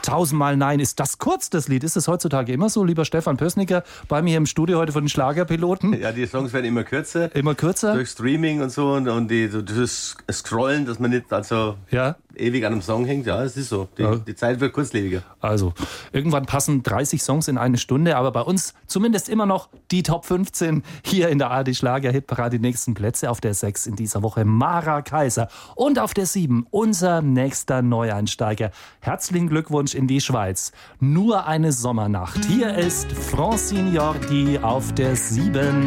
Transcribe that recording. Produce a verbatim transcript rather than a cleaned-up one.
Tausendmal Nein. Ist das kurz, das Lied? Ist es heutzutage immer so, lieber Stefan Pößnicker, bei mir im Studio heute von den Schlagerpiloten? Ja, die Songs werden immer kürzer. Immer kürzer? Durch Streaming und so und, und die, so das Scrollen, dass man nicht also ja? ewig an einem Song hängt. Ja, es ist so. Die, ja. die Zeit wird kurzlebiger. Also, irgendwann passen dreißig Songs in eine Stunde, aber bei uns zumindest immer noch die Top fünfzehn hier in der A R D Schlager-Hitparade. Die nächsten Plätze auf der sechs in dieser Woche Mara Kaiser und auf der sieben unser nächster Neueinsteiger. Herzlichen Glückwunsch in die Schweiz. Nur eine Sommernacht. Hier ist Francine Jordi auf der sieben.